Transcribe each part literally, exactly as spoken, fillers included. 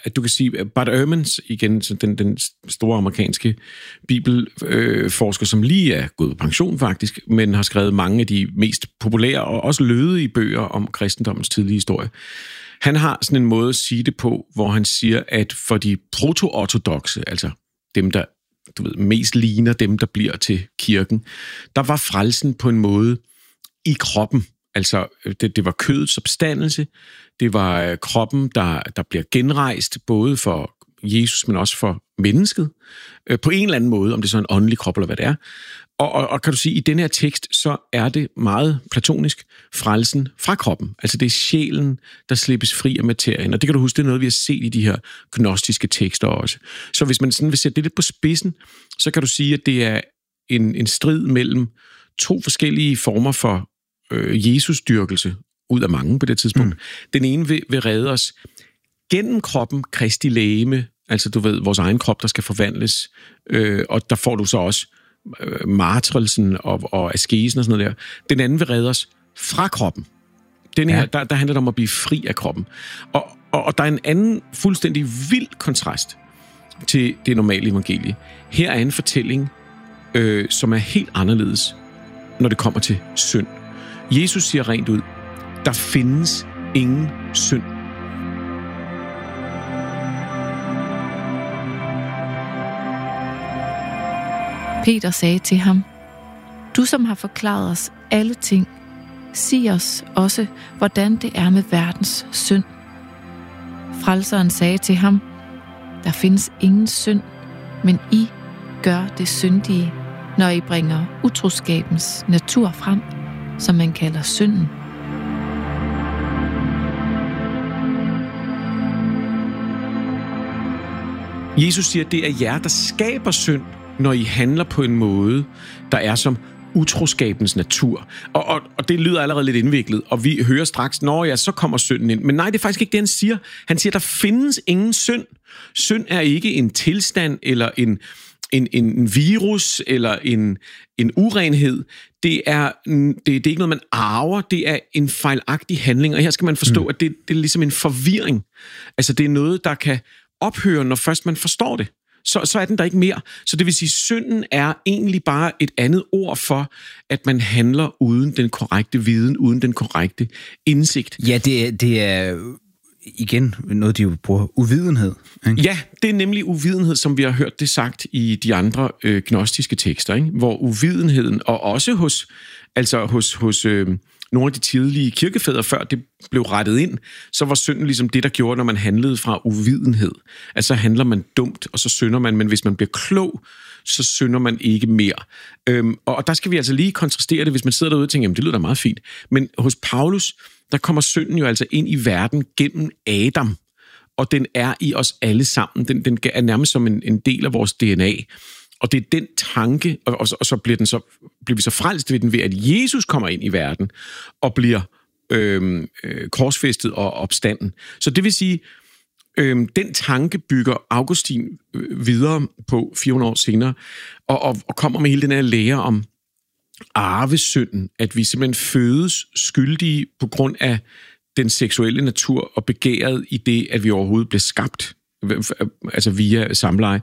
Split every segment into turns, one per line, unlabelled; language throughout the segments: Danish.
at du kan sige, Bart Ehrmans, igen, den, den store amerikanske bibelforsker, øh, som lige er gået på pension faktisk, men har skrevet mange af de mest populære og også lødige bøger om kristendommens tidlige historie. Han har sådan en måde at sige det på, hvor han siger, at for de proto-ortodokse, altså dem, der du ved, mest ligner dem, der bliver til kirken, der var frelsen på en måde i kroppen. Altså, det, det var kødets opstandelse, det var kroppen, der, der bliver genrejst, både for Jesus, men også for mennesket, på en eller anden måde, om det er så en åndelig krop, eller hvad det er. Og, og, og kan du sige, i den her tekst, så er det meget platonisk frelsen fra kroppen. Altså, det er sjælen, der slippes fri af materien. Og det kan du huske, det er noget, vi har set i de her gnostiske tekster også. Så hvis man sådan vil sætte det lidt på spidsen, så kan du sige, at det er en, en strid mellem to forskellige former for øh, Jesus-dyrkelse, ud af mange på det tidspunkt. Mm. Den ene vil, vil redde os gennem kroppen, Kristi legeme, altså du ved, vores egen krop, der skal forvandles, øh, og der får du så også øh, martrelsen og, og askesen og sådan noget der. Den anden vil redde os fra kroppen. Den her, ja. der, der handler det om at blive fri af kroppen. Og, og, og der er en anden fuldstændig vild kontrast til det normale evangelie. Her er en fortælling, øh, som er helt anderledes, når det kommer til synd. Jesus siger rent ud, der findes ingen synd.
Peter sagde til ham, du som har forklaret os alle ting, sig os også, hvordan det er med verdens synd. Frelseren sagde til ham, der findes ingen synd, men I gør det syndige, når I bringer utroskabens natur frem, som man kalder synden.
Jesus siger, at det er jer, der skaber synd, når I handler på en måde, der er som utroskabens natur. Og, og, og det lyder allerede lidt indviklet, og vi hører straks, når ja, så kommer synden ind. Men nej, det er faktisk ikke det, han siger. Han siger, at der findes ingen synd. Synd er ikke en tilstand, eller en, en, en virus, eller en, en urenhed. Det er, det, det er ikke noget, man arver. Det er en fejlagtig handling. Og her skal man forstå, mm. at det, det er ligesom en forvirring. Altså, det er noget, der kan ophøre, når først man forstår det. Så, så er den der ikke mere. Så det vil sige, at synden er egentlig bare et andet ord for, at man handler uden den korrekte viden, uden den korrekte indsigt.
Ja, det er, det er igen noget, de jo bruger uvidenhed. Ikke?
Ja, det er nemlig uvidenhed, som vi har hørt det sagt i de andre øh, gnostiske tekster, ikke? Hvor uvidenheden, og også hos, altså hos, hos øh, nogle af de tidlige kirkefædre, før det blev rettet ind, så var synden ligesom det, der gjorde, når man handlede fra uvidenhed. Altså handler man dumt, og så synder man, men hvis man bliver klog, så synder man ikke mere. Øhm, og der skal vi altså lige kontrastere det, hvis man sidder derude og tænker, jamen det lyder da meget fint. Men hos Paulus, der kommer synden jo altså ind i verden gennem Adam, og den er i os alle sammen. Den, den er nærmest som en, en del af vores D N A. Og det er den tanke, og, og, og så, bliver den så bliver vi så frelst ved den ved, at Jesus kommer ind i verden og bliver øh, øh, korsfæstet og opstanden. Så det vil sige, øh, den tanke bygger Augustin øh, videre på fire hundrede år senere, og, og, og kommer med hele den her lære om arvesynden, at vi simpelthen fødes skyldige på grund af den seksuelle natur og begæret i det, at vi overhovedet blev skabt, altså via samleje.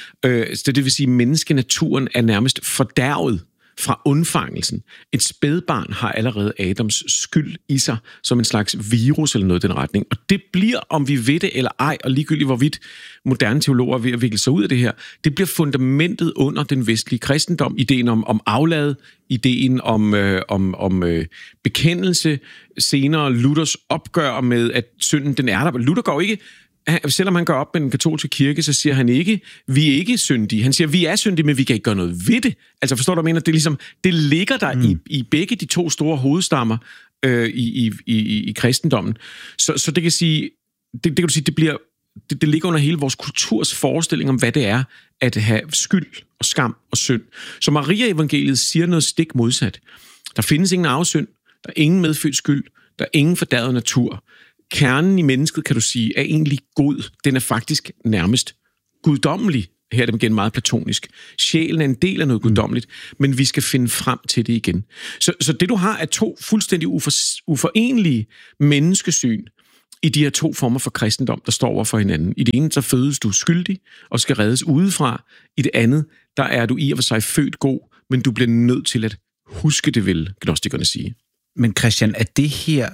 Så det vil sige, at menneskenaturen er nærmest fordærvet fra undfangelsen. Et spædbarn har allerede Adams skyld i sig, som en slags virus eller noget i den retning. Og det bliver, om vi ved det eller ej, og ligegyldigt hvorvidt moderne teologer er ved at vikle sig ud af det her, det bliver fundamentet under den vestlige kristendom. Ideen om, om aflad, ideen om, øh, om, om øh, bekendelse, senere Luthers opgør med, at synden den er der. Luther går ikke, selvom han går op med den katolske kirke, så siger han ikke, vi er ikke syndige. Han siger, vi er syndige, men vi kan ikke gøre noget ved det. Altså forstår du, hvad jeg mener? Det, er ligesom, det ligger der mm. i, i begge de to store hovedstammer øh, i, i, i, i kristendommen. Så, så det kan sige, det, det kan du sige, det bliver, det, det ligger under hele vores kulturs forestilling om, hvad det er at have skyld og skam og synd. Så Maria-evangeliet siger noget stik modsat. Der findes ingen arvesynd, der er ingen medfødt skyld, der er ingen fordærvet natur. Kernen i mennesket, kan du sige, er egentlig god. Den er faktisk nærmest guddommelig. Her er det igen meget platonisk. Sjælen er en del af noget guddommeligt, men vi skal finde frem til det igen. Så, så det, du har, er to fuldstændig ufor, uforenlige menneskesyn. i de her to former for kristendom, der står over for hinanden. I det ene, så fødes du skyldig og skal reddes udefra. I det andet, der er du i og for sig født god, men du bliver nødt til at huske det, vil gnostikerne sige.
Men Christian, er det her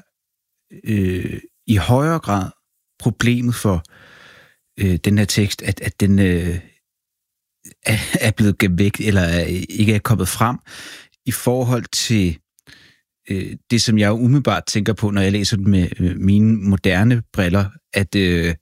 øh, i højere grad problemet for øh, den her tekst, at, at den øh, er, er blevet gemt væk, eller er, ikke er kommet frem, i forhold til øh, det, som jeg umiddelbart tænker på, når jeg læser den med øh, mine moderne briller, at, øh,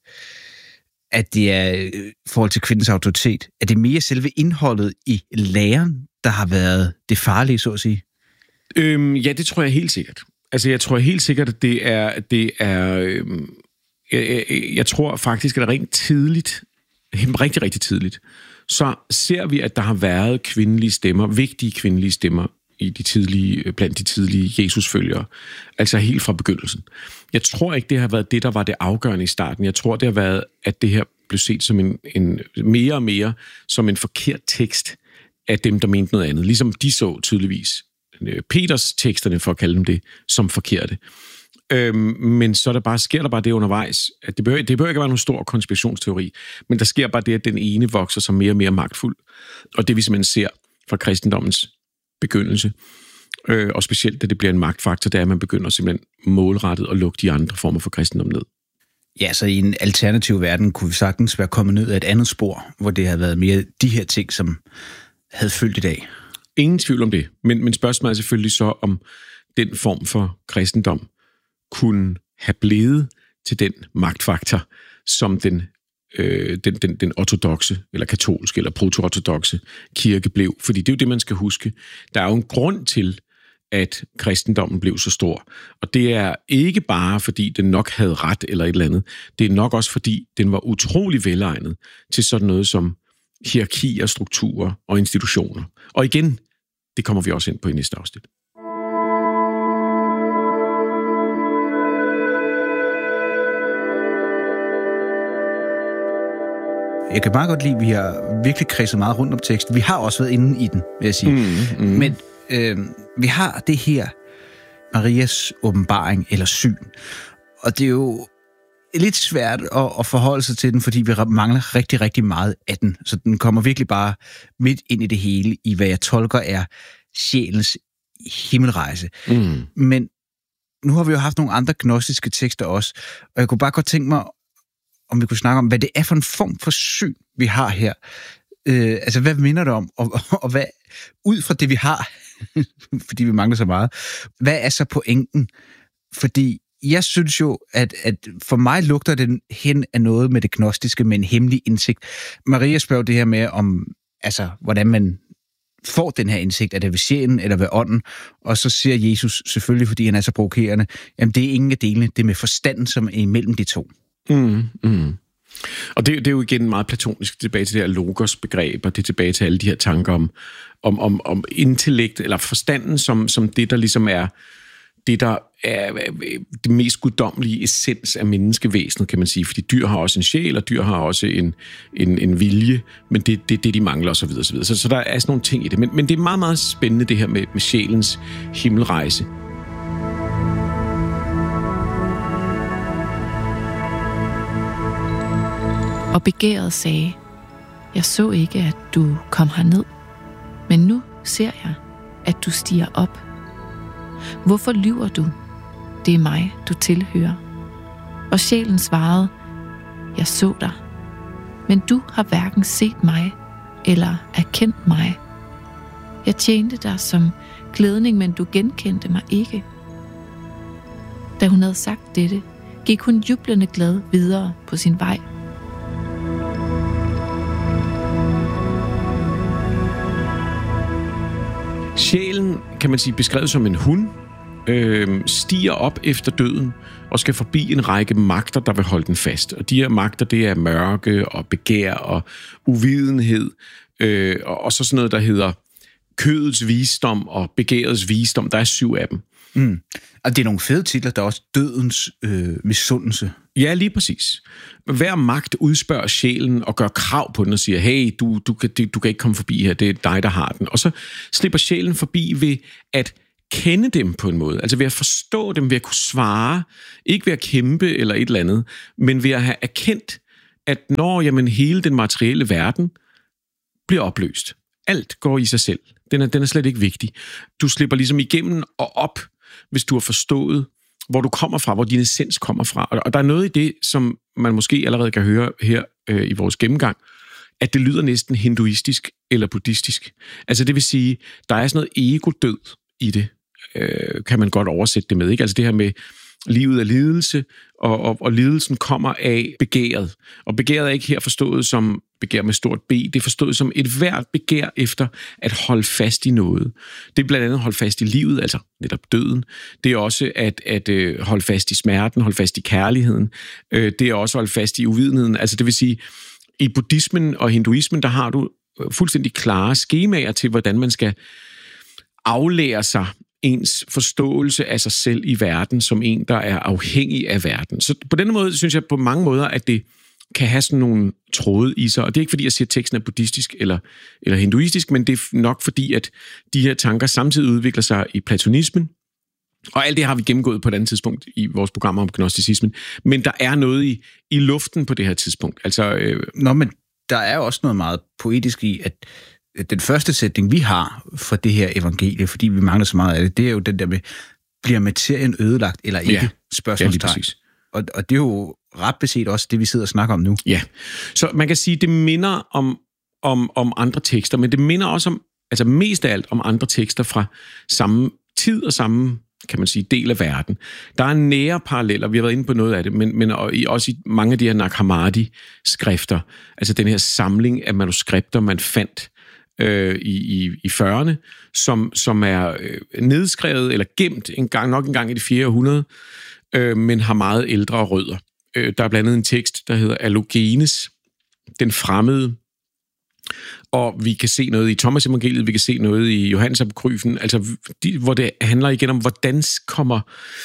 at det er i øh, forhold til kvindens autoritet, at det er mere selve indholdet i læren, der har været det farlige, så at sige?
Øhm, ja, det tror jeg helt sikkert. Altså, jeg tror helt sikkert, at det er... Det er øhm, jeg, jeg, jeg tror faktisk, at det rent tidligt, rigtig, rigtig tidligt, så ser vi, at der har været kvindelige stemmer, vigtige kvindelige stemmer, i de tidlige, blandt de tidlige Jesusfølgere. Altså helt fra begyndelsen. Jeg tror ikke, det har været det, der var det afgørende i starten. Jeg tror, det har været, at det her blev set som en, en mere og mere som en forkert tekst af dem, der mente noget andet. Ligesom de så tydeligvis Peters teksterne, for at kalde dem det, som forkerte. Øhm, men så der bare, sker der bare det undervejs. At det, behøver, det behøver ikke være nogen stor konspirationsteori, men der sker bare det, at den ene vokser sig mere og mere magtfuld. Og det vi simpelthen ser fra kristendommens begyndelse, øh, og specielt da det bliver en magtfaktor, det er, at man begynder simpelthen målrettet at lukke de andre former for kristendom ned.
Ja, så i en alternativ verden kunne vi sagtens være kommet ned af et andet spor, hvor det havde været mere de her ting, som havde fyldt i dag.
Ingen tvivl om det, men, men spørgsmålet er selvfølgelig så, om den form for kristendom kunne have blevet til den magtfaktor, som den, øh, den, den, den ortodokse, eller katolske, eller proto-ortodokse kirke blev. Fordi det er jo det, man skal huske. Der er jo en grund til, at kristendommen blev så stor. Og det er ikke bare, fordi den nok havde ret eller et eller andet. Det er nok også, fordi den var utrolig velegnet til sådan noget som hierarkier, strukturer og institutioner. Og igen, det kommer vi også ind på i næste afsnit.
Jeg kan meget godt lide, at vi har virkelig kredset meget rundt om teksten. Vi har også været inde i den, vil jeg sige. Mm, mm. Men øh, vi har det her Marias åbenbaring eller syn. Og det er jo lidt svært at, at forholde sig til den, fordi vi mangler rigtig, rigtig meget af den. Så den kommer virkelig bare midt ind i det hele, i hvad jeg tolker er sjælens himmelrejse. Mm. Men nu har vi jo haft nogle andre gnostiske tekster også, og jeg kunne bare godt tænke mig, om vi kunne snakke om, hvad det er for en form for syn, vi har her. Øh, altså, hvad minder det om? Og, og, og hvad, ud fra det, vi har, fordi vi mangler så meget, hvad er så pointen? Fordi jeg synes jo, at, at for mig lugter den hen af noget med det gnostiske, med en hemmelig indsigt. Maria spørger det her med, om, altså, hvordan man får den her indsigt. Er det ved sjælen eller ved ånden? Og så siger Jesus, selvfølgelig fordi han er så provokerende, jamen det er ingen af delene, det er med forstanden, som er imellem de to.
Mm, mm. Og det, det er jo igen meget platonisk, tilbage til det her logos-begreb, og det er tilbage til alle de her tanker om, om, om, om intellekt, eller forstanden som, som det, der ligesom er det, der er det mest guddommelige essens af menneskevæsenet, kan man sige. Fordi dyr har også en sjæl, og dyr har også en, en, en vilje, men det er det, det, de mangler, osv. osv. Så, så der er sådan nogle ting i det. Men, men det er meget, meget spændende, det her med, med sjælens himmelrejse.
Og begæret sagde, jeg så ikke, at du kom herned, men nu ser jeg, at du stiger op. Hvorfor lyver du? Det er mig, du tilhører. Og sjælen svarede, jeg så dig, men du har hverken set mig eller erkendt mig. Jeg tjente dig som klædning, men du genkendte mig ikke. Da hun havde sagt dette, gik hun jublende glad videre på sin vej.
Sjælen, kan man sige, beskrevet som en hund, øh, stiger op efter døden og skal forbi en række magter, der vil holde den fast. Og de her magter, det er mørke og begær og uvidenhed, øh, og, og så sådan noget, der hedder kødets visdom og begærets visdom. Der er syv af dem.
Mm. Og det er nogle fede titler, der er også dødens øh, misundelse.
Ja, lige præcis. Hver magt udspørger sjælen og gør krav på den og siger, hey, du, du, kan, du kan ikke komme forbi her, det er dig, der har den. Og så slipper sjælen forbi ved at kende dem på en måde, altså ved at forstå dem, ved at kunne svare, ikke ved at kæmpe eller et eller andet, men ved at have erkendt, at når jamen, hele den materielle verden bliver opløst. Alt går i sig selv. Den er, den er slet ikke vigtig. Du slipper ligesom igennem og op, hvis du har forstået, hvor du kommer fra, hvor din essens kommer fra. Og der er noget i det, som man måske allerede kan høre her øh, i vores gennemgang, at det lyder næsten hinduistisk eller buddhistisk. Altså det vil sige, der er sådan noget ego-død i det, øh, kan man godt oversætte det med. Ikke? Altså det her med livet er lidelse, og, og, og lidelsen kommer af begæret. Og begæret er ikke her forstået som begær med stort B, det er forstået som et hvert begær efter at holde fast i noget. Det er blandt andet at holde fast i livet, altså netop døden. Det er også at, at øh, holde fast i smerten, holde fast i kærligheden. Øh, det er også at holde fast i uvidenheden. Altså det vil sige, i buddhismen og hinduismen, der har du fuldstændig klare skemaer til, hvordan man skal aflære sig ens forståelse af sig selv i verden, som en, der er afhængig af verden. Så på denne måde synes jeg på mange måder, at det kan have sådan nogle tråde i sig, og det er ikke fordi, jeg siger, at teksten er buddhistisk eller, eller hinduistisk, men det er nok fordi, at de her tanker samtidig udvikler sig i platonismen, og alt det har vi gennemgået på et andet tidspunkt i vores programmer om gnosticismen, men der er noget i, i luften på det her tidspunkt. Altså, øh...
Nå, men der er også noget meget poetisk i, at den første sætning, vi har for det her evangelie, fordi vi mangler så meget af det, det er jo den der med, bliver materien ødelagt eller ikke?
Ja,
spørgsmålstegn. Ja, og, og det er jo ret beset også det, vi sidder og snakker om nu.
Ja, så man kan sige, det minder om, om, om andre tekster, men det minder også om, altså mest af alt om andre tekster fra samme tid og samme, kan man sige, del af verden. Der er nære paralleller, vi har været inde på noget af det, men, men også i mange af de her Nag Hammadi-skrifter, altså den her samling af manuskripter, man fandt øh, i, i, i fyrrerne, som, som er øh, nedskrevet eller gemt en gang, nok en gang i det fjerde århundrede, øh, men har meget ældre rødder. Øh, der er blandt andet en tekst, der hedder Allogenes, den fremmede, og vi kan se noget i Thomas evangeliet, vi kan se noget i Johannes apokryfen, altså de, hvor det handler igen om, hvordan kommer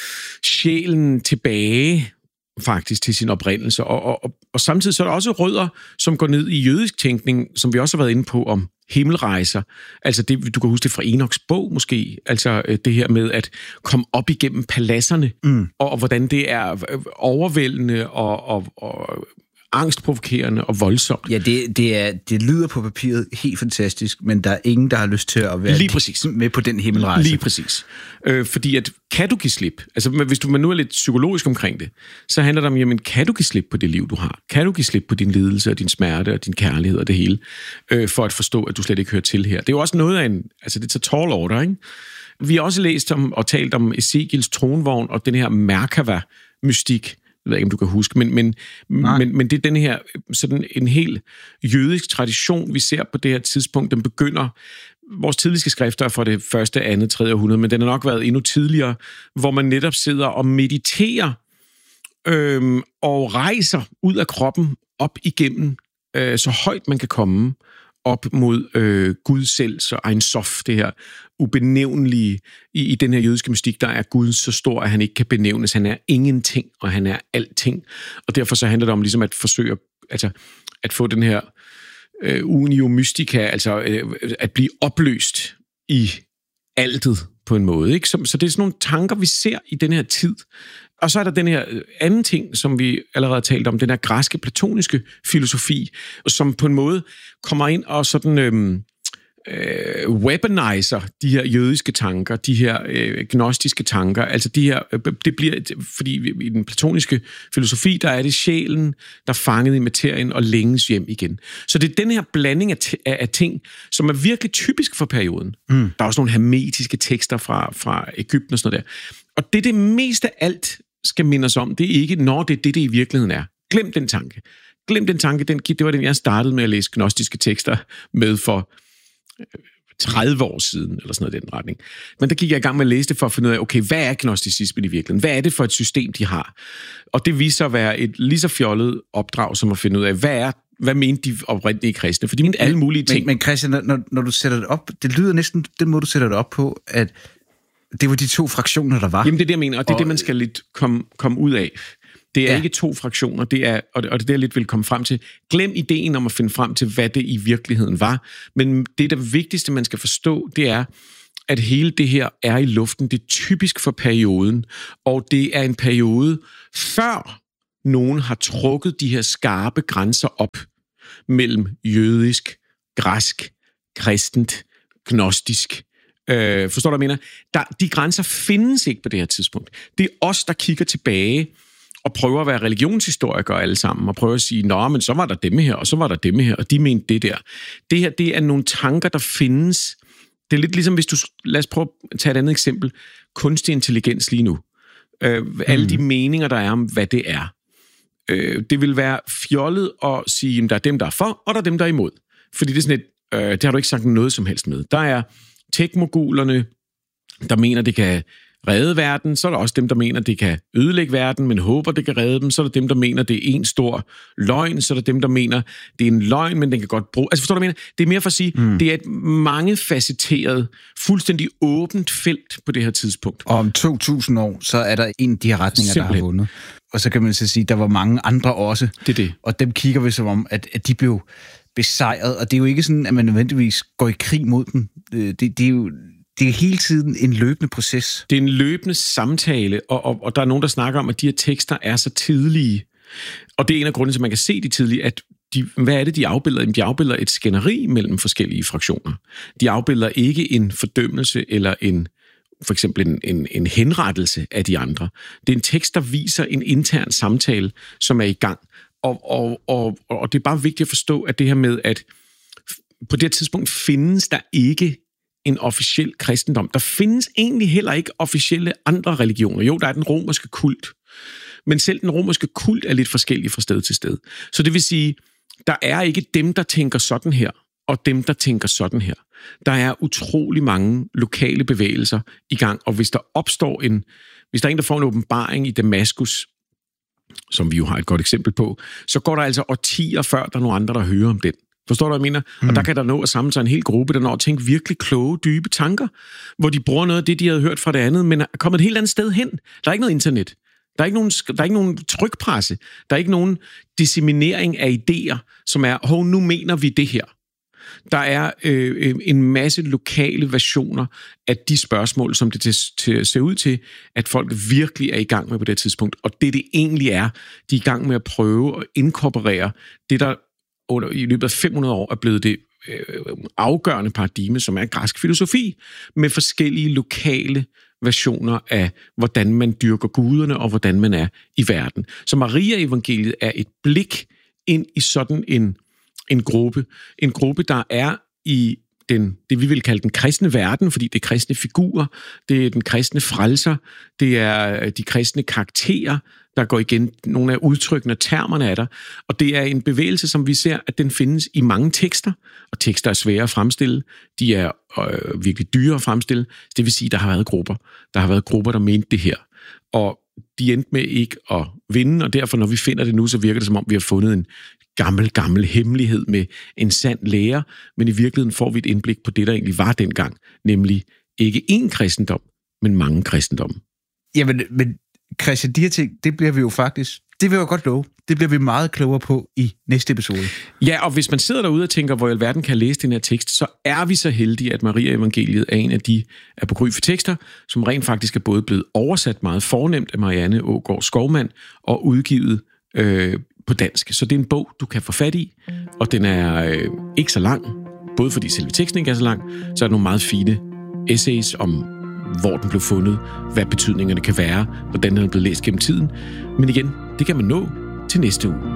sjælen tilbage faktisk til sin oprindelse. Og, og, og, og samtidig så er der også rødder, som går ned i jødisk tænkning, som vi også har været inde på om himmelrejser. Altså det, du kan huske det fra Enoks bog måske, altså det her med at komme op igennem paladserne, mm. og, og hvordan det er overvældende og, og, og angstprovokerende og voldsomt.
Ja, det, det, er, det lyder på papiret helt fantastisk, men der er ingen, der har lyst til at være
lige præcis
med på den himmelrejse.
Lige præcis. Øh, fordi at, kan du give slip? Altså, hvis du nu er lidt psykologisk omkring det, så handler det om, jamen, kan du give slip på det liv, du har? Kan du give slip på din lidelse og din smerte og din kærlighed og det hele, øh, for at forstå, at du slet ikke hører til her? Det er jo også noget af en, altså det er tall order, ikke? Vi har også læst om og talt om Ezekiels tronvogn og den her Merkava-mystik. Jeg ved ikke, om du kan huske, men, men, men, men det er den her, sådan en helt jødisk tradition, vi ser på det her tidspunkt. Den begynder, vores tidligste skrifter er fra det første, andet, tredje århundrede, men den har nok været endnu tidligere, hvor man netop sidder og mediterer øhm, og rejser ud af kroppen op igennem, øh, så højt man kan komme, op mod øh, Gud selv, så Ein Sof, det her ubenævnlige. I, I den her jødiske mystik, der er Gud så stor, at han ikke kan benævnes. Han er ingenting, og han er alting. Og derfor så handler det om ligesom at forsøge altså, at få den her øh, unio mystica, altså øh, at blive opløst i altet på en måde. Ikke? Så, så det er sådan nogle tanker, vi ser i den her tid. Og så er der den her anden ting, som vi allerede har talt om, den her græske platoniske filosofi, som på en måde kommer ind og sådan øhm, øh, weaponiser de her jødiske tanker, de her øh, gnostiske tanker. Altså de her, øh, det bliver, fordi i den platoniske filosofi, der er det sjælen, der er fanget i materien og længes hjem igen. Så det er den her blanding af, t- af ting, som er virkelig typisk for perioden. Mm. Der er også nogle hermetiske tekster fra, fra Egypten og sådan noget der. Og det, det mest af alt skal minde os om, det er ikke, når det er det, det i virkeligheden er. Glem den tanke. Glem den tanke, den, det var den, jeg startede med at læse gnostiske tekster med for tredive år siden, eller sådan noget i den retning. Men der gik jeg i gang med at læse det for at finde ud af, okay, hvad er gnosticismen i virkeligheden? Hvad er det for et system, de har? Og det viser at være et lige så fjollet opdrag, som at finde ud af, hvad er hvad mente de oprindelige kristne? For de mente alle mulige ting.
Men, men Christian, når, når du sætter det op, det lyder næsten, den måde du sætter det op på, at det var de to fraktioner, der var.
Jamen, det er det, jeg mener, og det er og... det, man skal lidt komme, komme ud af. Det er ja. ikke to fraktioner, det er, og det, og det er det, jeg lidt vil komme frem til. Glem ideen om at finde frem til, hvad det i virkeligheden var. Men det, der vigtigste, man skal forstå, det er, at hele det her er i luften. Det er typisk for perioden, og det er en periode, før nogen har trukket de her skarpe grænser op mellem jødisk, græsk, kristent, gnostisk. Øh, forstår du, hvad jeg mener? Der, de grænser findes ikke på det her tidspunkt. Det er os, der kigger tilbage og prøver at være religionshistorikere alle sammen, og prøver at sige, nå, men så var der dem her, og så var der dem her, og de mente det der. Det her, det er nogle tanker, der findes. Det er lidt ligesom, hvis du... Lad os prøve at tage et andet eksempel. Kunstig intelligens lige nu. Øh, mm. Alle de meninger, der er om, hvad det er. Øh, det vil være fjollet at sige, at der er dem, der er for, og der er dem, der er imod. Fordi det er sådan et... Øh, det har du ikke sagt noget som helst med. Der er tech-mogulerne, der mener, det kan redde verden. Så er der også dem, der mener, det kan ødelægge verden, men håber, det kan redde dem. Så er der dem, der mener, det er en stor løgn. Så er der dem, der mener, det er en løgn, men den kan godt bruge... Altså forstår du, hvad jeg mener? Det er mere for at sige, mm. det er et mangefacetteret, fuldstændig åbent felt på det her tidspunkt. Og
om to tusind år, så er der en af de her retninger, Simpelthen. der har vundet. Og så kan man så sige, der var mange andre også.
Det er det.
Og dem kigger vi som om, at, at de blev besejret. Og det er jo ikke sådan, at man nødvendigvis går i krig mod dem. Det, det er jo... Det er hele tiden en løbende proces.
Det er en løbende samtale, og, og, og der er nogen, der snakker om, at de her tekster er så tidlige. Og det er en af grundene til, at man kan se de tidlige, at de, hvad er det, de afbilder? De afbilder et skænderi mellem forskellige fraktioner. De afbilder ikke en fordømmelse eller en, for eksempel en, en, en henrettelse af de andre. Det er en tekst, der viser en intern samtale, som er i gang. Og, og, og, og det er bare vigtigt at forstå, at det her med, at på det her tidspunkt findes der ikke en officiel kristendom. Der findes egentlig heller ikke officielle andre religioner. Jo, der er den romerske kult. Men selv den romerske kult er lidt forskellig fra sted til sted. Så det vil sige, der er ikke dem, der tænker sådan her, og dem, der tænker sådan her. Der er utrolig mange lokale bevægelser i gang, og hvis der opstår en, hvis der er en, der får en åbenbaring i Damaskus, som vi jo har et godt eksempel på, så går der altså årtier før, der er nogle andre, der hører om den. Forstår du, hvad jeg mener? Mm. Og der kan der nå at samle sig en hel gruppe, der når at tænke virkelig kloge, dybe tanker, hvor de bruger noget af det, de havde hørt fra det andet, men er kommet et helt andet sted hen. Der er ikke noget internet. Der er ikke nogen, der er ikke nogen trykpresse. Der er ikke nogen disseminering af idéer, som er, hov, nu mener vi det her. Der er øh, en masse lokale versioner af de spørgsmål, som det til, til, ser ud til, at folk virkelig er i gang med på det tidspunkt. Og det, det egentlig er, de er i gang med at prøve at inkorporere det, der under, i løbet af fem hundrede år er blevet det øh, afgørende paradigme, som er græsk filosofi, med forskellige lokale versioner af, hvordan man dyrker guderne, og hvordan man er i verden. Så Maria-evangeliet er et blik ind i sådan en, en gruppe. En gruppe, der er i den, det, vi vil kalde den kristne verden, fordi det er kristne figurer, det er den kristne frelser, det er de kristne karakterer, der går igen, nogle af udtrykkene og termerne er der, og det er en bevægelse, som vi ser, at den findes i mange tekster, og tekster er svære at fremstille, de er øh, virkelig dyre at fremstille, det vil sige, der har været grupper, der har været grupper, der mente det her, og de endte med ikke at vinde, og derfor, når vi finder det nu, så virker det, som om vi har fundet en gammel, gammel hemmelighed med en sand lære, men i virkeligheden får vi et indblik på det, der egentlig var dengang, nemlig ikke én kristendom, men mange kristendomme.
Jamen, men Christian, de her ting, det bliver vi jo faktisk, det vil jeg godt love, det bliver vi meget klogere på i næste episode.
Ja, og hvis man sidder derude og tænker, hvor i alverden kan læse den her tekst, så er vi så heldige, at Maria-evangeliet er en af de apokryfe tekster, som rent faktisk er både blevet oversat meget fornemt af Marianne Aagaard Skovmand og udgivet øh, på dansk. Så det er en bog, du kan få fat i, og den er øh, ikke så lang, både fordi selve teksten ikke er så lang, så er der nogle meget fine essays om, hvor den blev fundet, hvad betydningerne kan være, hvordan den er blevet læst gennem tiden. Men igen, det kan man nå til næste uge.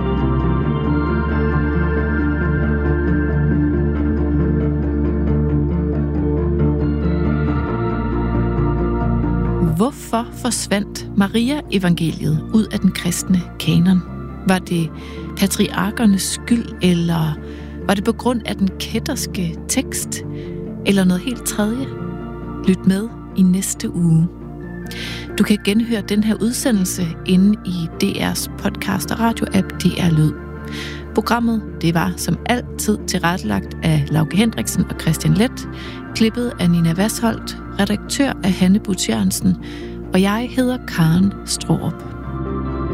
Hvorfor forsvandt Maria-evangeliet ud af den kristne kanon? Var det patriarkernes skyld, eller var det på grund af den kætterske tekst, eller noget helt tredje? Lyt med i næste uge. Du kan genhøre den her udsendelse inde i D R's podcast og radioapp D R Lyd. Programmet, det var som altid tilrettelagt af Lauke Hendriksen og Christian Leth, klippet af Nina Vasholdt, redaktør af Hanne Butch Jørgensen, og jeg hedder Karen Straarup.